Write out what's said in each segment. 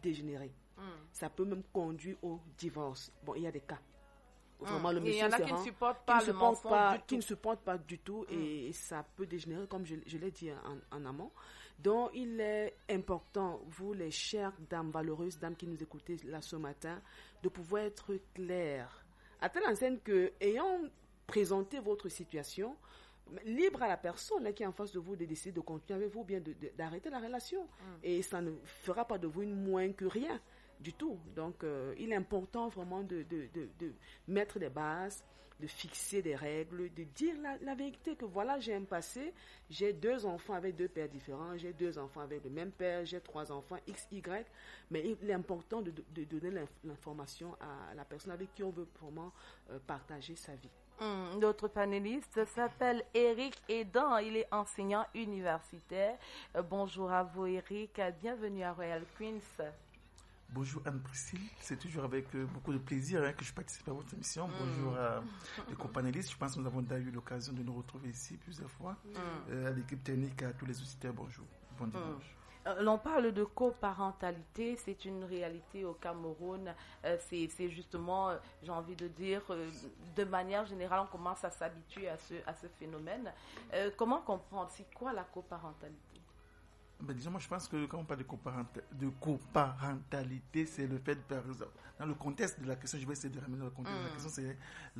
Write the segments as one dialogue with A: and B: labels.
A: dégénérer. Ça peut même conduire au divorce. Bon, il y a des cas. Vraiment, le
B: Et il y en
A: monsieur
B: a qui ne supportent pas le mensonge du tout.
A: qui ne supportent pas du tout et ça peut dégénérer, comme je l'ai dit en amont. Donc, il est important, vous les chères dames, valeureuses dames qui nous écoutez là ce matin, de pouvoir être claires. À telle enseigne que, ayant présenté votre situation, libre à la personne qui est en face de vous de décider de continuer avec vous, bien d'arrêter la relation. Et ça ne fera pas de vous une moins que rien du tout. Donc, il est important vraiment de mettre des bases, de fixer des règles, de dire la vérité que voilà, j'ai un passé, j'ai 2 enfants avec 2 pères différents, j'ai 2 enfants avec le même père, j'ai 3 enfants X, Y, mais il est important de donner l'information à la personne avec qui on veut vraiment partager sa vie.
B: Notre panéliste s'appelle Eric Edan, il est enseignant universitaire. Bonjour à vous Eric, bienvenue à Royal Queens.
C: Bonjour Anne-Priscille, c'est toujours avec beaucoup de plaisir que je participe à votre émission. Bonjour les copanélistes, je pense que nous avons déjà eu l'occasion de nous retrouver ici plusieurs fois. À l'équipe technique, à tous les auditeurs, bonjour, bon dimanche.
B: L'on parle de coparentalité, c'est une réalité au Cameroun, c'est justement, j'ai envie de dire, de manière générale, on commence à s'habituer à ce phénomène. Comment comprendre, c'est quoi la coparentalité?
C: Disons, moi je pense que quand on parle de coparentalité, c'est le fait, par exemple, dans le contexte de la question, je vais essayer de ramener dans le contexte de la question, c'est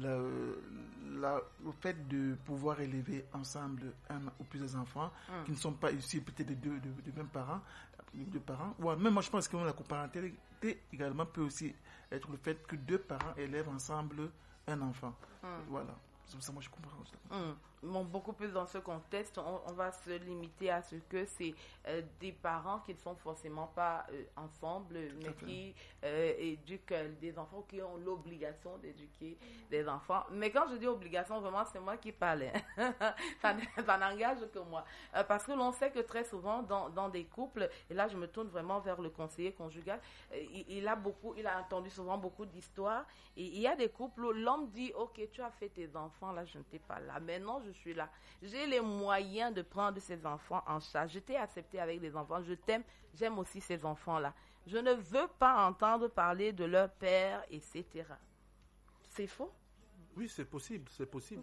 C: le fait de pouvoir élever ensemble un ou plusieurs enfants qui ne sont pas issus peut-être de mêmes parents, deux parents, ou même moi je pense que la coparentalité également peut aussi être le fait que 2 parents élèvent ensemble un enfant. Voilà. C'est pour ça que moi je comprends.
B: Bon, beaucoup plus dans ce contexte, on va se limiter à ce que c'est des parents qui ne sont forcément pas ensemble, mais qui éduquent des enfants, qui ont l'obligation d'éduquer des enfants. Mais quand je dis obligation, vraiment, c'est moi qui parle. Ça n'engage que moi. Parce que l'on sait que très souvent, dans des couples, et là je me tourne vraiment vers le conseiller conjugal, il a entendu souvent beaucoup d'histoires. Et il y a des couples où l'homme dit, ok, tu as fait tes enfants, là je n'étais pas là. Maintenant, je suis là. J'ai les moyens de prendre ces enfants en charge. Je t'ai accepté avec des enfants. Je t'aime. J'aime aussi ces enfants-là. Je ne veux pas entendre parler de leur père, etc. C'est faux?
D: Oui, c'est possible. C'est possible.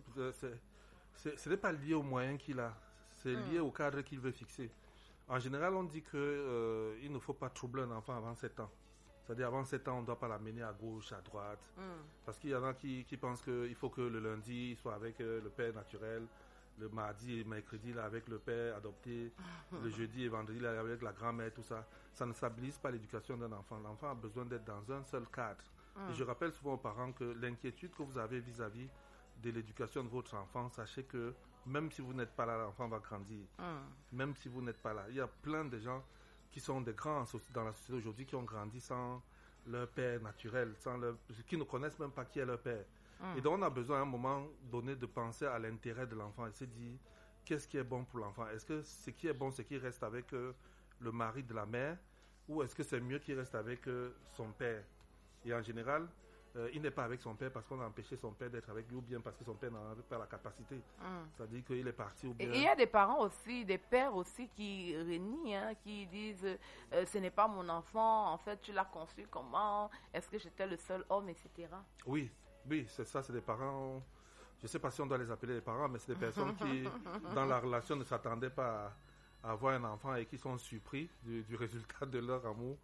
D: Ce n'est pas lié aux moyens qu'il a. C'est lié au cadre qu'il veut fixer. En général, on dit que il ne faut pas troubler un enfant avant 7 ans. C'est-à-dire, avant 7 ans, on ne doit pas l'amener à gauche, à droite. Parce qu'il y en a qui pensent qu'il faut que le lundi, il soit avec le père naturel, le mardi et mercredi, là, avec le père adopté, le jeudi et vendredi, là, avec la grand-mère, tout ça. Ça ne stabilise pas l'éducation d'un enfant. L'enfant a besoin d'être dans un seul cadre. Et je rappelle souvent aux parents que l'inquiétude que vous avez vis-à-vis de l'éducation de votre enfant, sachez que même si vous n'êtes pas là, l'enfant va grandir. Même si vous n'êtes pas là. Il y a plein de gens qui sont des grands dans la société aujourd'hui, qui ont grandi sans leur père naturel, qui ne connaissent même pas qui est leur père. Et donc on a besoin à un moment donné de penser à l'intérêt de l'enfant et se dire qu'est-ce qui est bon pour l'enfant. Est-ce que ce qui est bon, c'est qu'il reste avec le mari de la mère, ou est-ce que c'est mieux qu'il reste avec son père? Et en général, il n'est pas avec son père parce qu'on a empêché son père d'être avec lui, ou bien parce que son père n'en avait pas la capacité. C'est-à-dire qu'il est parti, ou bien...
B: Et il y a des parents aussi, des pères aussi qui renient, qui disent ce n'est pas mon enfant, en fait tu l'as conçu comment, est-ce que j'étais le seul homme, etc.
D: Oui, c'est ça, c'est des parents, je ne sais pas si on doit les appeler les parents, mais c'est des personnes qui, dans la relation, ne s'attendaient pas à avoir un enfant et qui sont surpris du résultat de leur amour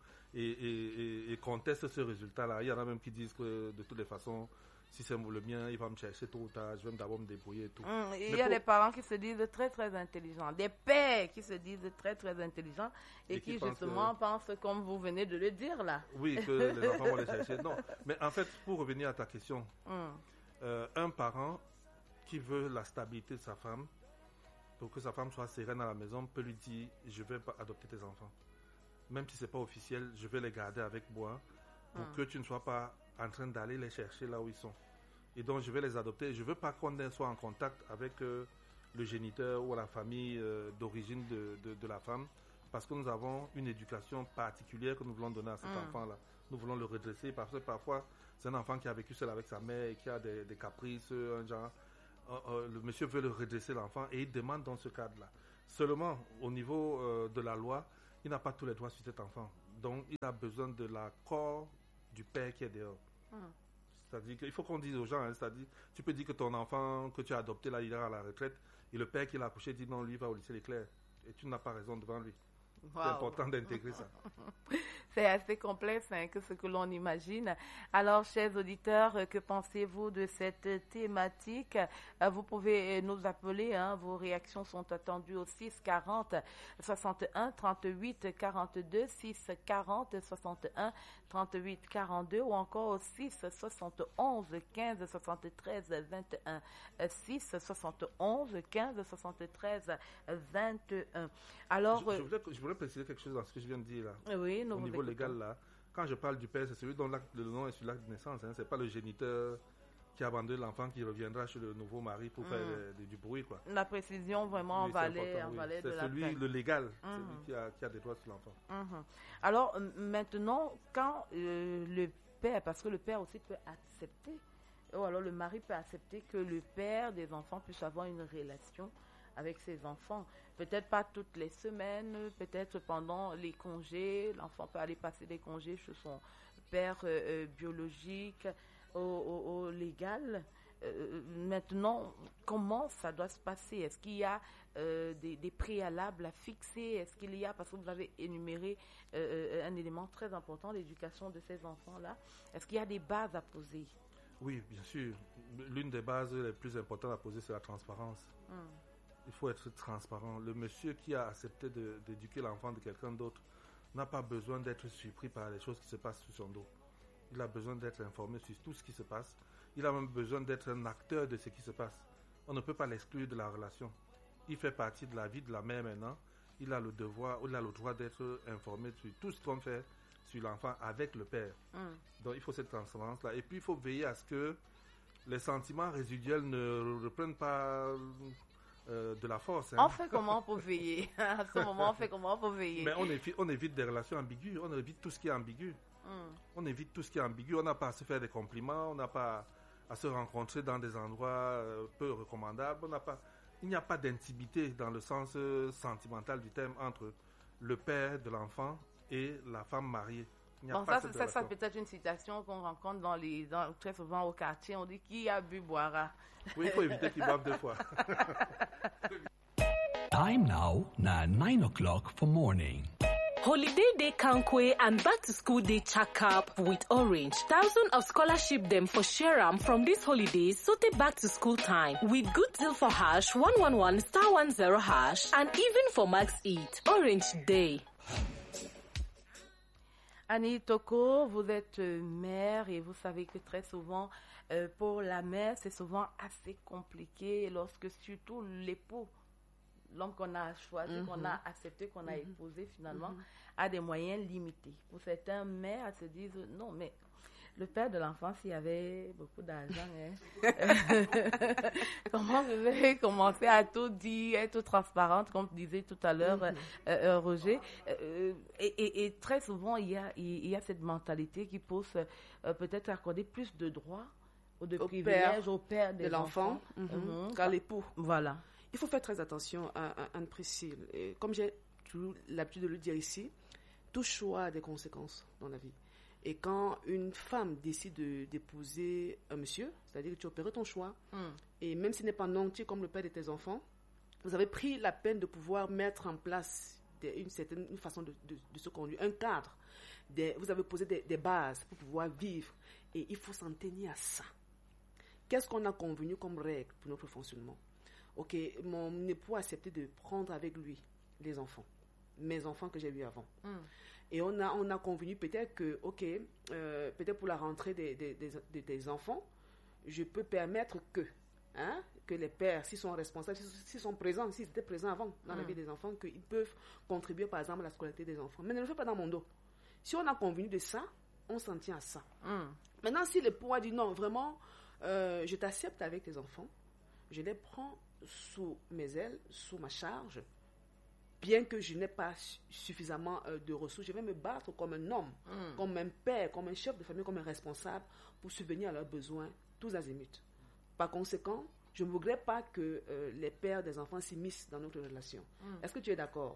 D: et contestent ce résultat-là. Il y en a même qui disent que de toutes les façons, si c'est le mien, il va me chercher tôt ou tard, je vais d'abord me débrouiller et tout.
B: Il y a des parents qui se disent très très intelligents, des pères qui se disent très très intelligents et qui justement pensent comme vous venez de le dire là.
D: Oui, que les enfants vont les chercher. Non, mais en fait, pour revenir à ta question, un parent qui veut la stabilité de sa femme, pour que sa femme soit sereine à la maison, peut lui dire je vais adopter tes enfants. Même si ce n'est pas officiel, je vais les garder avec moi pour que tu ne sois pas en train d'aller les chercher là où ils sont. Et donc je vais les adopter. Je ne veux pas qu'on soit en contact avec le géniteur ou la famille d'origine de la femme, parce que nous avons une éducation particulière que nous voulons donner à cet enfant-là. Nous voulons le redresser parce que parfois c'est un enfant qui a vécu seul avec sa mère et qui a des caprices, un genre... le monsieur veut le redresser l'enfant et il demande dans ce cadre-là. Seulement, au niveau de la loi, il n'a pas tous les droits sur cet enfant. Donc, il a besoin de l'accord du père qui est dehors. C'est-à-dire qu'il faut qu'on dise aux gens, c'est-à-dire, tu peux dire que ton enfant que tu as adopté là, il ira à la retraite, et le père qui l'a accouché dit non, lui va au lycée Leclerc. Et tu n'as pas raison devant lui.
B: Wow.
D: C'est important d'intégrer ça.
B: C'est assez complexe que ce que l'on imagine. Alors, chers auditeurs, que pensez-vous de cette thématique? Vous pouvez nous appeler, vos réactions sont attendues au 6 40 61 38 42, 6 40 61 38 42 ou encore au 6 71 15 73 21, 6 71 15 73 21. Alors,
D: je voulais préciser quelque chose dans ce que je viens de dire là.
B: Oui,
D: au niveau légal là, quand je parle du père, c'est celui dont le nom est sur l'acte de naissance. C'est pas le géniteur qui abandonne l'enfant qui reviendra chez le nouveau mari pour faire du bruit, quoi.
B: La précision vraiment en valait de la
D: celui,
B: peine.
D: le légal, celui qui a des droits sur l'enfant.
B: Alors maintenant, quand le père, parce que le père aussi peut accepter, ou alors le mari peut accepter que le père des enfants puisse avoir une relation avec ses enfants. Peut-être pas toutes les semaines, peut-être pendant les congés. L'enfant peut aller passer des congés chez son père biologique, au légal. Maintenant, comment ça doit se passer? Est-ce qu'il y a des préalables à fixer? Est-ce qu'il y a, parce que vous avez énuméré un élément très important, l'éducation de ces enfants-là, est-ce qu'il y a des bases à poser?
D: Oui, bien sûr. L'une des bases les plus importantes à poser, c'est la transparence. Il faut être transparent. Le monsieur qui a accepté d'éduquer l'enfant de quelqu'un d'autre n'a pas besoin d'être surpris par les choses qui se passent sous son dos. Il a besoin d'être informé sur tout ce qui se passe. Il a même besoin d'être un acteur de ce qui se passe. On ne peut pas l'exclure de la relation. Il fait partie de la vie de la mère maintenant. Il a le devoir, il a le droit d'être informé sur tout ce qu'on fait sur l'enfant avec le père. Donc il faut cette transparence-là. Et puis il faut veiller à ce que les sentiments résiduels ne reprennent pas de la force.
B: On fait comment pour veiller? À ce moment, on fait comment pour veiller?
D: Mais on évite des relations ambiguës. On évite tout ce qui est ambigu. On évite tout ce qui est ambigu. On n'a pas à se faire des compliments. On n'a pas à se rencontrer dans des endroits peu recommandables. Il n'y a pas d'intimité dans le sens sentimental du terme entre le père de l'enfant et la femme mariée.
B: Bon, ça peut être une situation qu'on rencontre très souvent au quartier. On dit qui a bu boira.
D: Oui, il faut éviter qu'ils boivent deux fois.
E: Time now, 9 o'clock for morning.
F: Holiday Day Kankwe and Back to School Day check up with Orange. Thousands of scholarship them for Sharam from these holidays so they back to school time with good deal for hash 111 *10 hash and even for Max Eat. Orange Day.
B: Annie Toko, vous êtes mère et vous savez que très souvent, pour la mère, c'est souvent assez compliqué lorsque surtout l'époux, l'homme qu'on a choisi, qu'on a accepté, qu'on a épousé finalement, a des moyens limités. Pour certains mères, elles se disent non, mais le père de l'enfant, s'il avait beaucoup d'argent, comment je vais commencer à tout dire, être transparente, comme disait tout à l'heure Roger. Et très souvent, il y a cette mentalité qui pousse peut-être à accorder plus de droits ou de privilèges au père de l'enfant
A: qu'à l'époux.
B: Voilà.
A: Il faut faire très attention à Anne-Priscille. Et comme j'ai toujours l'habitude de le dire ici, tout choix a des conséquences dans la vie. Et quand une femme décide d'épouser un monsieur, c'est-à-dire que tu opères ton choix, et même s'il n'est pas non-entier comme le père de tes enfants, vous avez pris la peine de pouvoir mettre en place une certaine façon de se conduire, un cadre. Vous avez posé des bases pour pouvoir vivre. Et il faut s'en tenir à ça. Qu'est-ce qu'on a convenu comme règle pour notre fonctionnement? Ok, mon époux a accepté de prendre avec lui les enfants, mes enfants que j'ai eus avant. Et on a convenu peut-être que, peut-être pour la rentrée des enfants, je peux permettre que les pères, s'ils sont responsables, s'ils sont présents, s'ils étaient présents avant dans la vie des enfants, qu'ils peuvent contribuer par exemple à la scolarité des enfants. Mais ne le fais pas dans mon dos. Si on a convenu de ça, on s'en tient à ça. Maintenant, si l'époux a dit non, vraiment, je t'accepte avec tes enfants, je les prends sous mes ailes, sous ma charge, bien que je n'ai pas suffisamment de ressources, je vais me battre comme un homme, comme un père, comme un chef de famille, comme un responsable pour subvenir à leurs besoins, tous azimuts. Par conséquent, je ne voudrais pas que les pères des enfants s'immiscent dans notre relation. Est-ce que tu es d'accord?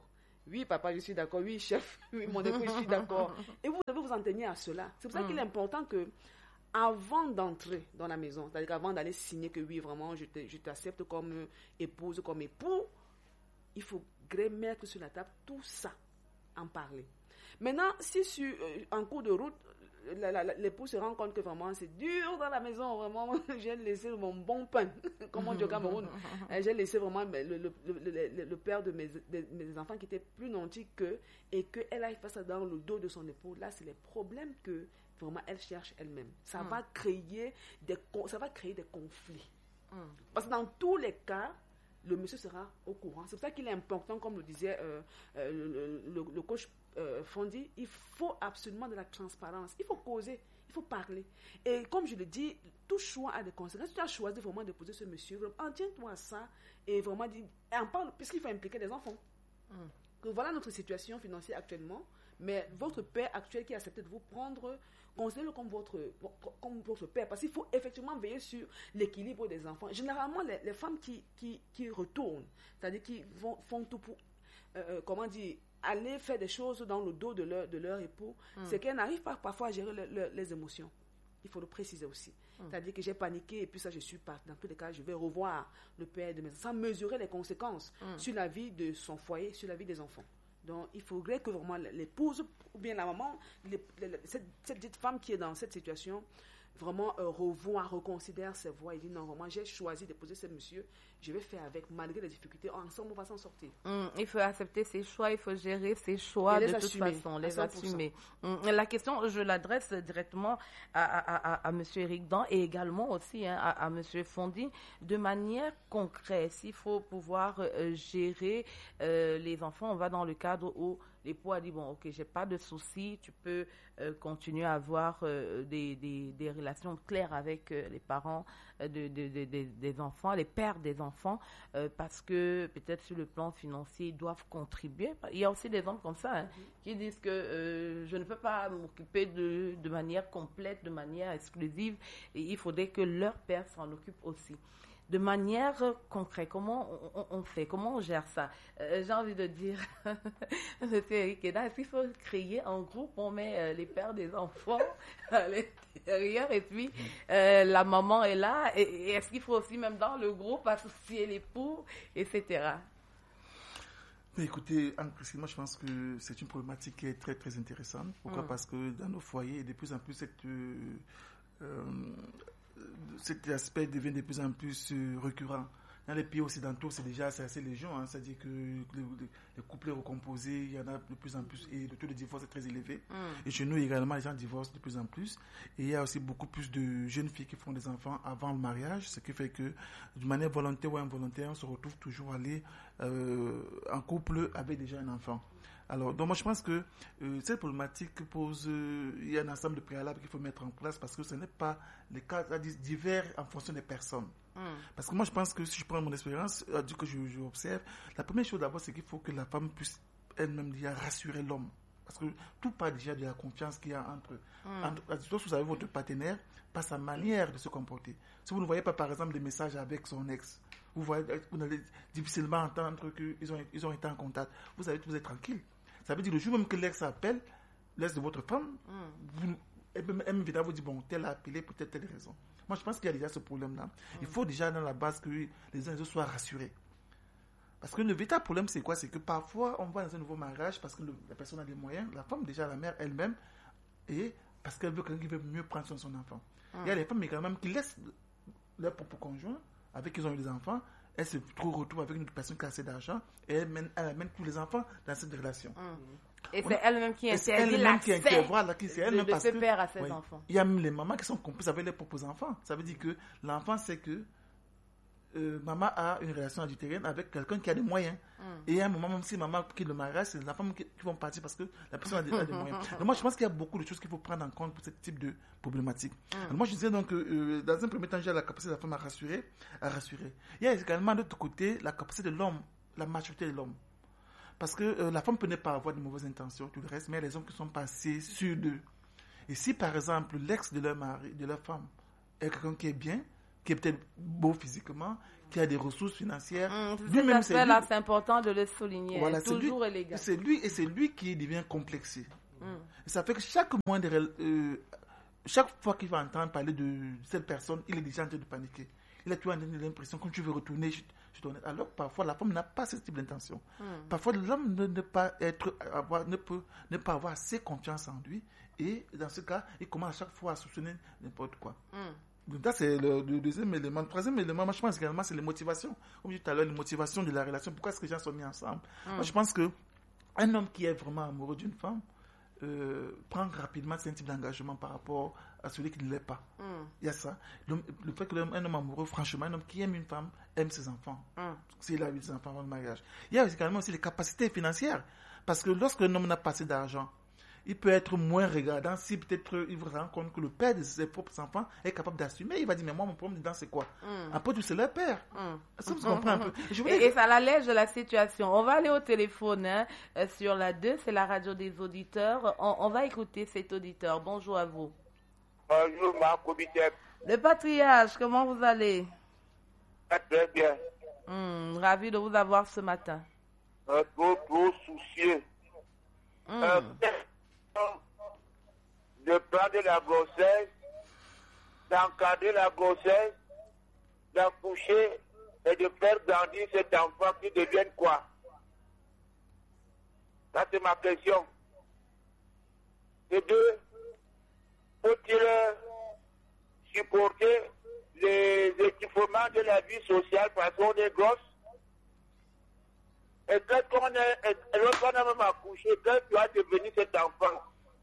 A: Oui, papa, je suis d'accord. Oui, chef. Oui, mon époux, je suis d'accord. Et vous devez vous en tenir à cela. C'est pour ça qu'il est important que, avant d'entrer dans la maison, c'est-à-dire qu'avant d'aller signer que oui, vraiment, je t'accepte comme épouse, comme époux, il faudrait mettre sur la table tout ça, en parler. Maintenant, si en cours de route, l'époux se rend compte que vraiment c'est dur dans la maison, vraiment, j'ai laissé mon bon pain, comme on dit au Cameroun, j'ai laissé vraiment le père de mes enfants qui était plus nanti qu'eux, et qu'elle aille faire ça dans le dos de son époux. Là, c'est les problèmes que vraiment elle cherche elle-même. Ça va créer des conflits. Parce que dans tous les cas, le monsieur sera au courant. C'est pour ça qu'il est important, comme le disait le coach Fondi, il faut absolument de la transparence. Il faut causer, il faut parler. Et comme je le dis, tout choix a des conséquences. Si tu as choisi vraiment d'épouser ce monsieur, en tiens-toi à ça et vraiment en parle, puisqu'il faut impliquer les enfants. Que voilà notre situation financière actuellement, mais votre père actuel qui a accepté de vous prendre, considérez-le comme votre père, parce qu'il faut effectivement veiller sur l'équilibre des enfants. Généralement, les femmes qui retournent, c'est-à-dire qui font tout pour, aller faire des choses dans le dos de leur époux, c'est qu'elles n'arrivent pas parfois à gérer les émotions. Il faut le préciser aussi. C'est-à-dire que j'ai paniqué et puis ça, je suis partie. Dans tous les cas, je vais revoir le père de mes enfants, sans mesurer les conséquences sur la vie de son foyer, sur la vie des enfants. Donc, il faudrait que vraiment l'épouse ou bien la maman, cette petite femme qui est dans cette situation, vraiment reconsidère ses voies et dit non, vraiment, j'ai choisi d'épouser ce monsieur, je vais faire avec, malgré les difficultés, ensemble, on va s'en sortir.
B: Il faut accepter ses choix, il faut gérer ses choix de toute façon, les assumer. La question, je l'adresse directement à M. Éric Dan et également aussi à M. Fondi, de manière concrète. S'il faut pouvoir gérer les enfants, on va dans le cadre où l'époux a dit, bon, ok, j'ai pas de soucis, tu peux continuer à avoir des relations claires avec les parents des enfants, les pères des enfants, parce que peut-être sur le plan financier, ils doivent contribuer. Il y a aussi des hommes comme ça qui disent que je ne peux pas m'occuper de manière complète, de manière exclusive, et il faudrait que leur père s'en occupe aussi. De manière concrète, comment on fait, comment on gère ça? J'ai envie de dire, M. Eric Eda, est-ce qu'il faut créer un groupe, on met les pères des enfants à l'intérieur et puis la maman est là, et est-ce qu'il faut aussi même dans le groupe associer l'époux, etc.
C: Mais écoutez, Anne-Christine, moi je pense que c'est une problématique qui est très très intéressante. Pourquoi? Parce que dans nos foyers, de plus en plus cet aspect devient de plus en plus récurrent. Dans les pays occidentaux, c'est assez légion, c'est-à-dire que les couples recomposés, il y en a de plus en plus, et le taux de divorce est très élevé. Et chez nous également, les gens divorcent de plus en plus. Et il y a aussi beaucoup plus de jeunes filles qui font des enfants avant le mariage, ce qui fait que, de manière volontaire ou involontaire, on se retrouve toujours à aller en couple avec déjà un enfant. Alors, donc moi je pense que cette problématique pose, il y a un ensemble de préalables qu'il faut mettre en place parce que ce n'est pas les cas divers en fonction des personnes. Parce que moi je pense que si je prends mon expérience, du que je observe, la première chose d'abord c'est qu'il faut que la femme puisse elle-même déjà rassurer l'homme. Parce que tout part déjà de la confiance qu'il y a entre lorsque vous avez votre partenaire, par sa manière de se comporter. Si vous ne voyez pas par exemple des messages avec son ex, vous allez difficilement entendre qu'ils ont été en contact. Vous savez, vous êtes tranquille. Ça veut dire le jour même que l'ex appelle, l'ex de votre femme, elle vous dit, bon, tel a appelé pour telle raison. Moi, je pense qu'il y a déjà ce problème-là. Il faut déjà dans la base que les uns et les autres soient rassurés. Parce que le véritable problème, c'est quoi? C'est que parfois, on va dans un nouveau mariage parce que la personne a des moyens, la femme, déjà la mère elle-même, et parce qu'elle veut quelqu'un qui veut mieux prendre soin de son enfant. Il y a les femmes, mais quand même, qui laissent leur propre conjoint, avec qui ils ont eu des enfants, elle se retrouve avec une personne qui a assez d'argent et elle amène tous les enfants dans cette relation.
B: Et c'est elle-même qui interdit l'accès de ce père à ses enfants.
C: Il y a même les mamans qui sont complices avec leurs propres enfants. Ça veut dire que l'enfant sait que maman a une relation adultérienne avec quelqu'un qui a des moyens. Et à un moment, même si maman quitte le mariage, c'est la femme qui vont partir parce que la personne a des moyens. Donc moi, je pense qu'il y a beaucoup de choses qu'il faut prendre en compte pour ce type de problématique. Alors moi, je disais donc que dans un premier temps, j'ai la capacité de la femme à rassurer. Il y a également de l'autre côté la capacité de l'homme, la maturité de l'homme. Parce que la femme peut ne pas avoir de mauvaises intentions, tout le reste, mais il y a les hommes qui sont passés sur d'eux. Et si par exemple l'ex de leur mari, de leur femme, est quelqu'un qui est bien, qui est peut-être beau physiquement, qui a des ressources financières.
B: Cet aspect-là, c'est important de le souligner.
C: Voilà,
B: toujours élégant.
C: C'est lui qui devient complexé. Et ça fait que chaque fois qu'il va entendre parler de cette personne, il est déjà en train de paniquer. Il a toujours l'impression que quand tu veux retourner, alors parfois la femme n'a pas ce type d'intention. Parfois l'homme ne peut pas avoir assez confiance en lui, et dans ce cas, il commence à chaque fois à soupçonner n'importe quoi. Donc ça, c'est le deuxième élément. Le troisième élément, moi je pense également, c'est les motivations. Comme je disais tout à l'heure, les motivations de la relation. Pourquoi est-ce que les gens sont mis ensemble? Moi je pense qu'un homme qui est vraiment amoureux d'une femme prend rapidement un type d'engagement par rapport à celui qui ne l'est pas. Il y a ça. Le fait qu'un homme amoureux, franchement, un homme qui aime une femme, aime ses enfants. S'il a eu des enfants avant le mariage. Il y a également aussi les capacités financières. Parce que lorsque un homme n'a pas assez d'argent, il peut être moins regardant si peut-être il se rend compte que le père de ses propres enfants est capable d'assumer. Il va dire, mais moi, mon problème dedans, c'est quoi? Après tout, c'est leur père. Ça, vous comprenez un peu.
B: Et ça l'allège de la situation. On va aller au téléphone sur la 2, c'est la radio des auditeurs. On va écouter cet auditeur. Bonjour à vous.
G: Bonjour, Marc Obitep.
B: Le patriarche, comment vous allez?
G: Très bien.
B: Ravi de vous avoir ce matin.
G: Trop soucieux. De prendre la grossesse, d'encadrer la grossesse, d'accoucher et de faire grandir cet enfant qui devienne quoi? Ça, c'est ma question. Et deux, faut-il supporter les étouffements de la vie sociale parce qu'on est grosse? Et lorsqu'on a même accouché, quel doit devenir cet enfant?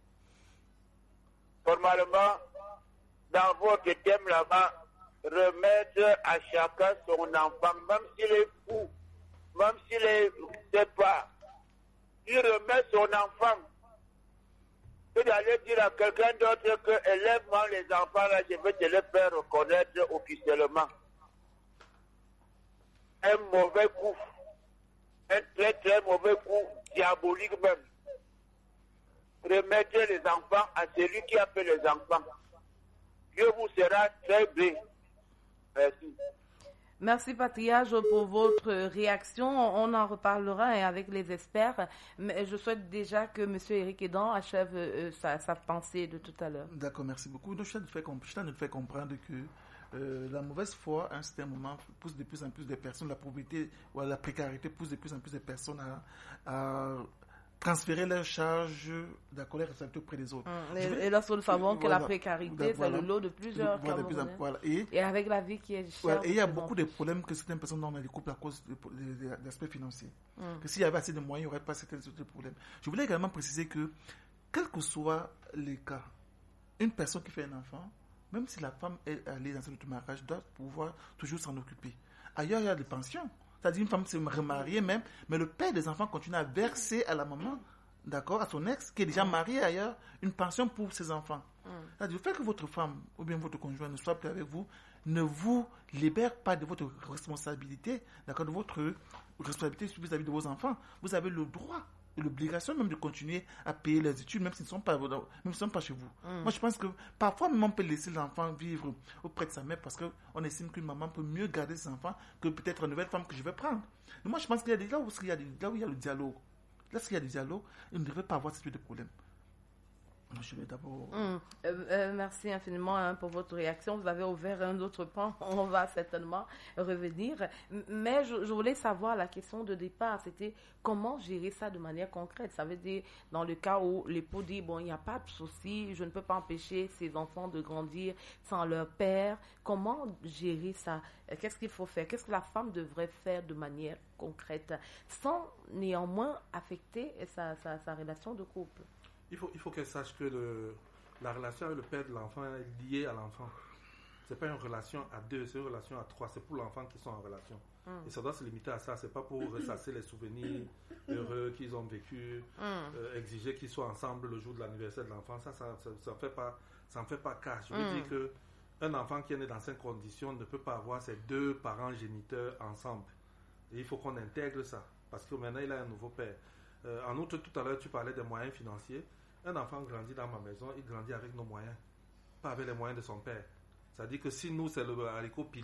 G: Normalement, dans votre thème là-bas, remettre à chacun son enfant, même s'il est fou, même s'il est, je sais pas, il remet son enfant. Que d'aller dire à quelqu'un d'autre que élève-moi les enfants là, je vais te les faire reconnaître officiellement. Un mauvais coup, un très très mauvais coup, diabolique même. Remettez les enfants à celui qui a fait les enfants. Dieu vous sera très bien. Merci.
B: Merci, patriarche, pour votre réaction. On en reparlera avec les experts. Mais je souhaite déjà que M. Éric Edan achève sa pensée de tout à l'heure.
C: D'accord, merci beaucoup. Donc, je tiens de te faire comprendre que la mauvaise foi, à un certain moment, pousse de plus en plus de personnes, la pauvreté ou la précarité pousse de plus en plus de personnes à transférer leurs charges d'accolère et responsabilité auprès des autres.
B: Et lorsque nous savons que la précarité, c'est le lot de plusieurs
C: Camerounais.
B: Et avec la vie qui est chère.
C: Et il y a beaucoup de problèmes que certaines personnes ont dans les couples à cause de l'aspect financier. Que s'il y avait assez de moyens, il n'y aurait pas certains autres problèmes. Je voulais également préciser que, quels que soient les cas, une personne qui fait un enfant, même si la femme est allée dans un autre mariage, doit pouvoir toujours s'en occuper. Ailleurs, il y a des pensions. C'est-à-dire une femme se remariée même, mais le père des enfants continue à verser à la maman, d'accord, à son ex, qui est déjà marié ailleurs, une pension pour ses enfants. C'est-à-dire le fait que votre femme ou bien votre conjoint ne soit plus avec vous, ne vous libère pas de votre responsabilité, d'accord, de votre responsabilité vis-à-vis de vos enfants. Vous avez le droit et l'obligation même de continuer à payer les études, même s'ils ne sont pas chez vous. Moi, je pense que parfois, même on peut laisser l'enfant vivre auprès de sa mère parce qu'on estime qu'une maman peut mieux garder ses enfants que peut-être une nouvelle femme que je vais prendre. Mais moi, je pense qu'il y a des là où il y a le dialogue. Là, s'il y a du dialogue, il ne devrait pas avoir ce type de problème. Je vais d'abord...
B: merci infiniment pour votre réaction. Vous avez ouvert un autre pan. On va certainement revenir. Mais je voulais savoir, la question de départ, c'était comment gérer ça de manière concrète. Ça veut dire, dans le cas où l'époux dit, bon, il n'y a pas de souci, je ne peux pas empêcher ces enfants de grandir sans leur père. Comment gérer ça? Qu'est-ce qu'il faut faire? Qu'est-ce que la femme devrait faire de manière concrète sans néanmoins affecter sa relation de couple?
D: Il faut qu'elle sache que la relation avec le père de l'enfant est liée à l'enfant. Ce n'est pas une relation à deux, c'est une relation à trois. C'est pour l'enfant qu'ils sont en relation. Et ça doit se limiter à ça. Ce n'est pas pour ressasser les souvenirs heureux qu'ils ont vécu, exiger qu'ils soient ensemble le jour de l'anniversaire de l'enfant. Ça ne fait pas cas. Je veux dire qu'un enfant qui est né dans ces conditions ne peut pas avoir ses deux parents géniteurs ensemble. Et il faut qu'on intègre ça. Parce que maintenant, il a un nouveau père. En outre, tout à l'heure, tu parlais des moyens financiers. Un enfant grandit dans ma maison, il grandit avec nos moyens, pas avec les moyens de son père. C'est-à-dire que si nous, c'est le haricot pilé,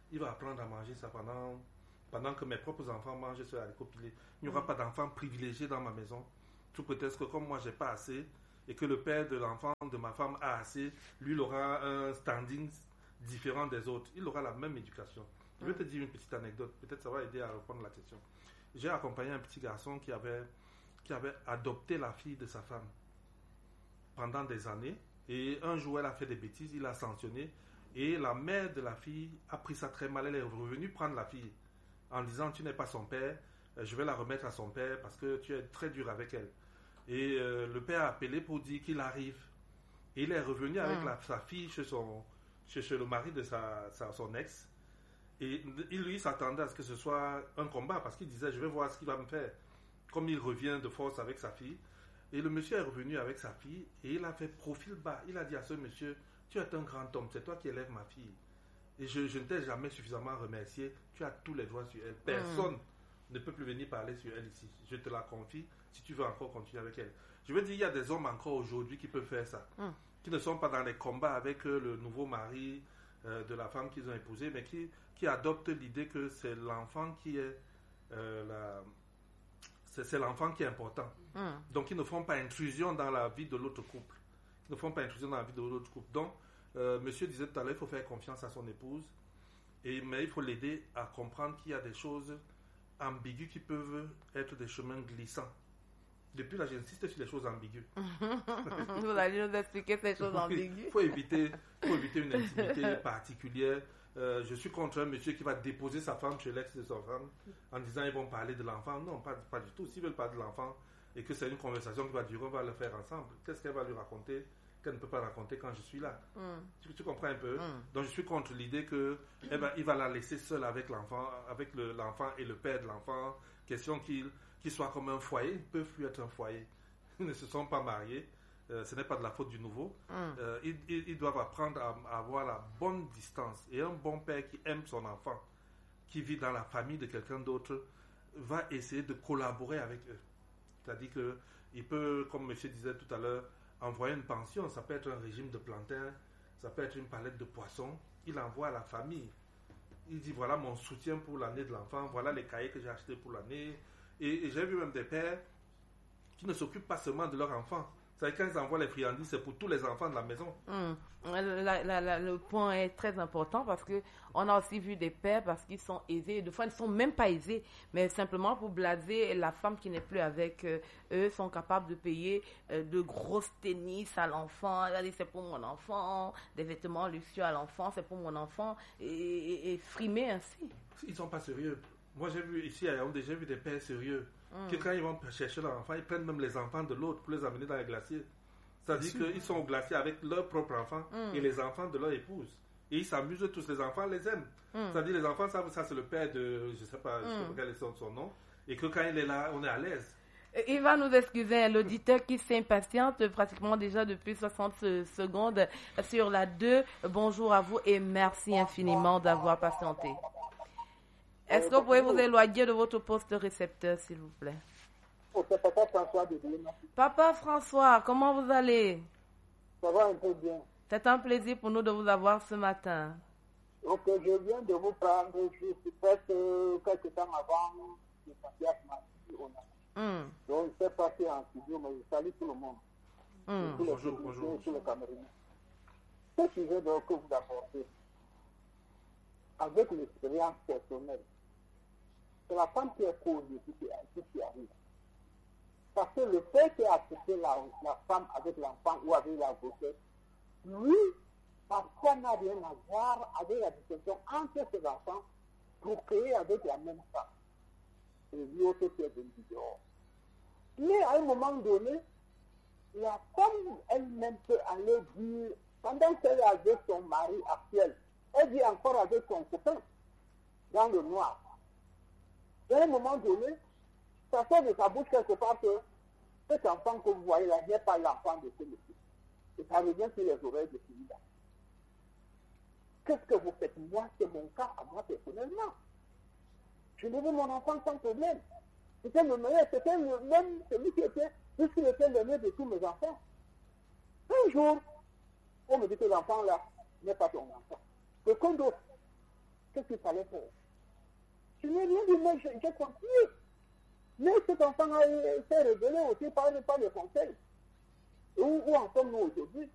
D: il va apprendre à manger ça pendant que mes propres enfants mangent sur la copilée. Il n'y aura pas d'enfant privilégié dans ma maison. Tout peut-être que comme moi, j'ai pas assez, et que le père de l'enfant de ma femme a assez, lui, il aura un standing différent des autres. Il aura la même éducation. Je vais te dire une petite anecdote. Peut-être ça va aider à répondre à la question. J'ai accompagné un petit garçon qui avait adopté la fille de sa femme pendant des années. Et un jour, elle a fait des bêtises, il a sanctionné. Et la mère de la fille a pris ça très mal. Elle est revenue prendre la fille en disant, tu n'es pas son père, je vais la remettre à son père parce que tu es très dur avec elle. Et le père a appelé pour dire qu'il arrive. Et il est revenu avec sa fille chez le mari de son ex. Et lui s'attendait à ce que ce soit un combat parce qu'il disait, je vais voir ce qu'il va me faire. Comme il revient de force avec sa fille. Et le monsieur est revenu avec sa fille et il a fait profil bas. Il a dit à ce monsieur, tu es un grand homme, c'est toi qui élèves ma fille. Et je ne t'ai jamais suffisamment remercié. Tu as tous les droits sur elle. Personne ne peut plus venir parler sur elle ici. Je te la confie si tu veux encore continuer avec elle. Je veux dire, il y a des hommes encore aujourd'hui qui peuvent faire ça. Qui ne sont pas dans les combats avec le nouveau mari de la femme qu'ils ont épousée, mais qui adoptent l'idée que c'est l'enfant qui est c'est l'enfant qui est important. Donc, ils ne font pas intrusion dans la vie de l'autre couple. Ils ne font pas intrusion dans la vie de l'autre couple. Donc, monsieur disait tout à l'heure, il faut faire confiance à son épouse, mais il faut l'aider à comprendre qu'il y a des choses ambiguës qui peuvent être des chemins glissants. Depuis là, j'insiste sur les choses ambiguës.
B: Vous allez nous expliquer ces choses ambiguës.
D: Il faut éviter une intimité particulière. Je suis contre un monsieur qui va déposer sa femme chez l'ex de sa femme en disant ils vont parler de l'enfant. Non, pas du tout. S'ils veulent parler de l'enfant et que c'est une conversation qui va durer, on va le faire ensemble. Qu'est-ce qu'elle va lui raconter qu'elle ne peut pas raconter quand je suis là? Tu comprends un peu? Donc je suis contre l'idée que il va la laisser seule avec l'enfant, l'enfant et le père de l'enfant. Question qu'il soit comme un foyer. Ils ne peuvent plus être un foyer. Ils ne se sont pas mariés. Ce n'est pas de la faute du nouveau. Ils doivent apprendre à avoir la bonne distance. Et un bon père qui aime son enfant, qui vit dans la famille de quelqu'un d'autre, va essayer de collaborer avec eux. C'est-à-dire qu'il peut, comme monsieur disait tout à l'heure, envoyer une pension. Ça peut être un régime de plantain, ça peut être une palette de poissons. Il envoie à la famille. Il dit, voilà mon soutien pour l'année de l'enfant, voilà les cahiers que j'ai achetés pour l'année. Et j'ai vu même des pères qui ne s'occupent pas seulement de leur enfant. C'est quand ils envoient les friandises, c'est pour tous les enfants de la maison.
B: Le point est très important parce qu'on a aussi vu des pères parce qu'ils sont aisés. Des fois, ils ne sont même pas aisés, mais simplement pour blaser la femme qui n'est plus avec eux, sont capables de payer de grosses tennis à l'enfant. C'est pour mon enfant, des vêtements luxueux à l'enfant, c'est pour mon enfant, et frimer ainsi.
D: Ils ne sont pas sérieux. Moi, j'ai vu ici à Yaoundé, j'ai vu des pères sérieux. Que quand ils vont chercher leur enfant, ils prennent même les enfants de l'autre pour les amener dans les glaciers. C'est-à-dire qu'ils sont au glacier avec leur propre enfant et les enfants de leur épouse. Et ils s'amusent tous, les enfants les aiment. C'est-à-dire les enfants savent ça, c'est le père de, je ne sais pas quel est son nom. Et que quand il est là, on est à l'aise.
B: Il va nous excuser, l'auditeur qui s'impatiente pratiquement déjà depuis 60 secondes sur la 2. Bonjour à vous et merci infiniment d'avoir patienté. Est-ce que vous pouvez vous éloigner de votre poste récepteur, s'il vous plaît?
H: C'est Papa François de Blé.
B: Papa François, comment vous allez?
H: Ça va un peu bien.
B: C'est un plaisir pour nous de vous avoir ce matin.
H: Ok, je viens de vous prendre. Je suis presque quelques temps avant le Santiago Marti. Donc, je suis passé en studio, mais je salue tout le monde.
D: Bonjour.
H: Tous les Camerounais. Ce sujet que vous apportez, avec l'expérience personnelle, c'est la femme qui est cause de tout qui arrive. Parce que le fait qu'il a accepté la femme avec l'enfant ou avec la grossesse, lui, parfois n'a rien à voir avec la distinction entre ses enfants pour créer avec la même femme. Et lui aussi qui est venu dehors. Mais à un moment donné, la femme elle-même peut aller dire, pendant qu'elle est avec son mari actuel, elle dit encore avec son copain, dans le noir. Et à un moment donné, ça sort de sa bouche quelque part que cet enfant que vous voyez là n'est pas l'enfant de ce monsieur. Et ça revient sur les oreilles de celui-là. Qu'est-ce que vous faites? Moi, c'est mon cas à moi personnellement. Je n'ai vu mon enfant sans problème. C'était le meilleur, c'était même celui qui était, puisqu'il était le meilleur de tous mes enfants. Un jour, on me dit que l'enfant là n'est pas ton enfant. Quelqu'un d'autre qu'est-ce qu'il fallait faire? Je n'ai rien dit, moi, j'ai continué. Mais cet enfant s'est révélé aussi par les conseils. Où en sommes-nous aujourd'hui?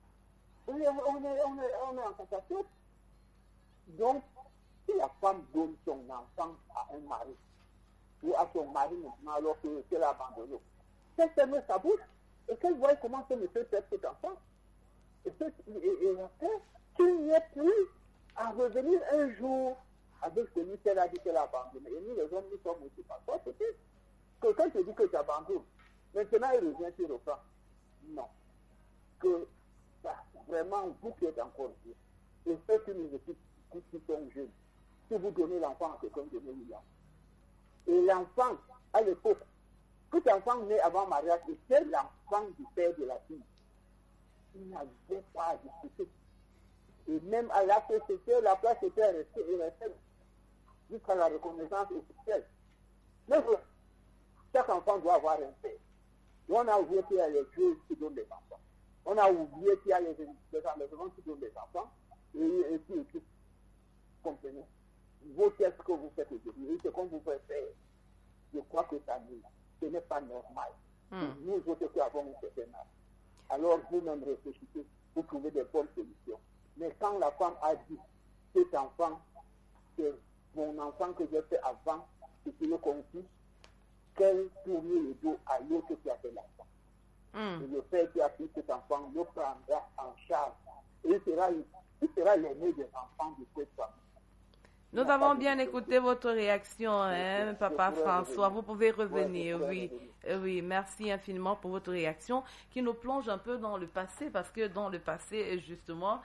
H: On est en catastrophe. Donc, si la femme donne son enfant à un mari, ou à son mari maintenant alors qu'elle a abandonné, qu'elle ferme sa bouche et qu'elle voit comment ce monsieur traite cet enfant. Et après, qu'il n'y ait plus à revenir un jour avec celui qu'elle a dit qu'elle a abandonné. Et nous, les hommes, nous sommes aussi parfois, peut-être. Quelqu'un te dit que tu abandonnes. Maintenant, il revient, tu reprends. Non. Que vraiment, vous qui êtes encore vieux, et ceux qui nous écoutent, qui sont jeunes, si vous donnez l'enfant à quelqu'un, donnez-lui l'enfant. Et l'enfant, à l'époque, tout enfant né avant mariage était l'enfant du père de la fille. Il n'avait pas à discuter. Et même à la place était restée jusqu'à la reconnaissance officielle. Mais chaque enfant doit avoir un père. Et on a oublié qu'il y a les dieux qui donnent des enfants. On a oublié qu'il y a les enfants qui donnent des enfants. Et puis, comprenez. Vos tests que vous faites aujourd'hui, ce qu'on vous fait faire, je crois que ce n'est pas normal. Nous autres qui avons un certain âge. Alors vous-même réfléchissez, vous trouvez des bonnes solutions. Mais quand la femme a dit, cet enfant, c'est mon enfant que j'ai fait avant, et qui le confie, qu'elle tourne le dos à l'autre qui a fait l'enfant. Et le père qui a pris cet enfant le prendra en charge. Et il sera l'aîné des enfants de cette famille.
B: Nous avons bien écouté votre réaction, Papa François. Vous pouvez revenir, oui. Oui, merci infiniment pour votre réaction qui nous plonge un peu dans le passé, parce que dans le passé, justement,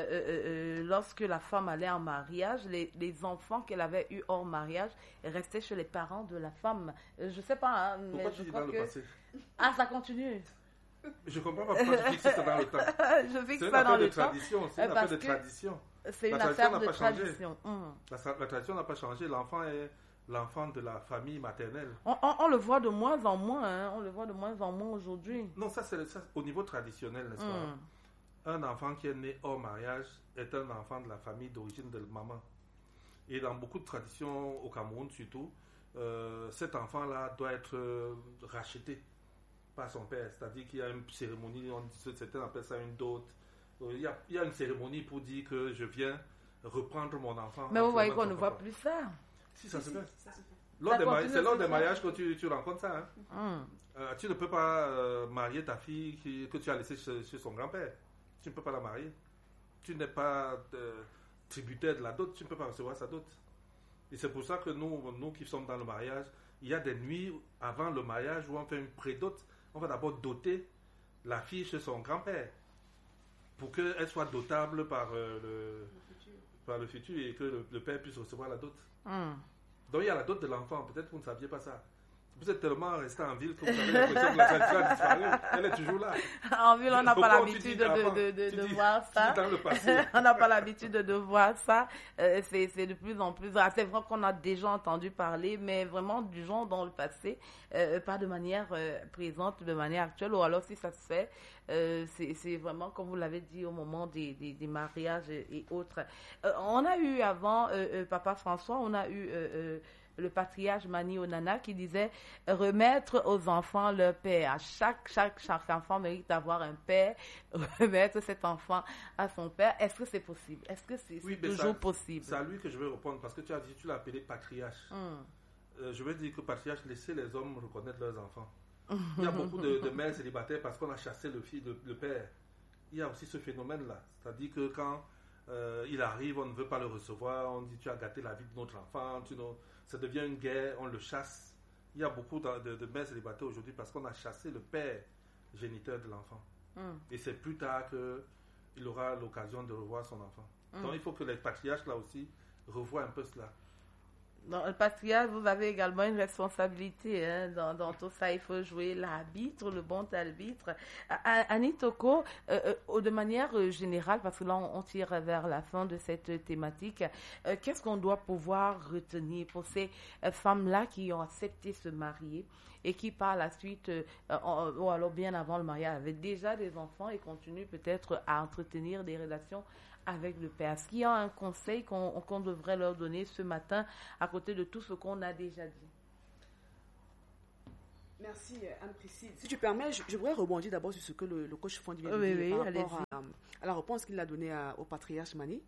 B: lorsque la femme allait en mariage, les enfants qu'elle avait eus hors mariage restaient chez les parents de la femme. Je ne sais pas, hein, mais je crois que... le passé? Ah, ça continue.
D: Je ne comprends pas pourquoi tu fixes ça dans le temps.
B: Je fixe ça dans le temps.
D: C'est une affaire de tradition.
B: C'est une affaire de tradition.
D: La tradition n'a pas changé. L'enfant est l'enfant de la famille maternelle.
B: On le voit de moins en moins. Hein. On le voit de moins en moins aujourd'hui.
D: Non, ça c'est au niveau traditionnel, n'est-ce pas? Un enfant qui est né hors mariage est un enfant de la famille d'origine de maman. Et dans beaucoup de traditions, au Cameroun surtout, cet enfant-là doit être racheté par son père. C'est-à-dire qu'il y a une cérémonie, certains appellent ça une dot. Il y a une cérémonie pour dire que je viens reprendre mon enfant.
B: Mais vous voyez qu'on ne voit plus ça.
D: Si, ça se fait. C'est lors des mariages que tu rencontres ça. Hein. Tu ne peux pas marier ta fille que tu as laissée chez son grand-père. Tu ne peux pas la marier. Tu n'es pas tributaire de la dot. Tu ne peux pas recevoir sa dot. Et c'est pour ça que nous qui sommes dans le mariage, il y a des nuits avant le mariage où on fait une pré-dot. On va d'abord doter la fille chez son grand-père pour qu'elle soit dotable par le futur et que le père puisse recevoir la dot. Donc il y a la dot de l'enfant. Peut-être que vous ne saviez pas ça. Vous êtes tellement resté en ville que vous avez l'impression que la tradition a disparu. Elle est toujours là.
B: En ville, on n'a pas l'habitude de voir ça. On n'a pas l'habitude de voir ça. C'est de plus en plus. C'est vrai qu'on a déjà entendu parler, mais vraiment du genre dans le passé, pas de manière présente, de manière actuelle. Ou alors si ça se fait, c'est vraiment, comme vous l'avez dit, au moment des mariages et autres. On a eu avant, Papa François, on a eu... le patriarche Mani Onana qui disait remettre aux enfants leur père. Chaque enfant mérite d'avoir un père, remettre cet enfant à son père. Est-ce que c'est possible? Est-ce que c'est toujours possible? C'est
D: à lui que je vais répondre parce que tu l'as appelé patriarche. Je veux dire que patriarche, laissez les hommes reconnaître leurs enfants. Il y a beaucoup de mères célibataires parce qu'on a chassé le père. Il y a aussi ce phénomène-là. C'est-à-dire que quand il arrive, on ne veut pas le recevoir, on dit tu as gâté la vie de notre enfant, ça devient une guerre, on le chasse. Il y a beaucoup de mères célibataires aujourd'hui parce qu'on a chassé le père géniteur de l'enfant. Et c'est plus tard qu'il aura l'occasion de revoir son enfant. Donc il faut que les patriarches là aussi revoient un peu cela.
B: Dans le patriarche, vous avez également une responsabilité dans tout ça. Il faut jouer l'arbitre, le bon arbitre. Annie Toko, de manière générale, parce que là, on tire vers la fin de cette thématique, qu'est-ce qu'on doit pouvoir retenir pour ces femmes-là qui ont accepté de se marier et qui par la suite, ou alors bien avant le mariage, avait déjà des enfants et continue peut-être à entretenir des relations avec le père. Est-ce qu'il y a un conseil qu'on devrait leur donner ce matin à côté de tout ce qu'on a déjà dit?
A: Merci Anne-Priscille. Si tu permets, je voudrais rebondir d'abord sur ce que le coach Fondi vient de
B: dire
A: par rapport à la réponse qu'il a donnée au patriarche Mani.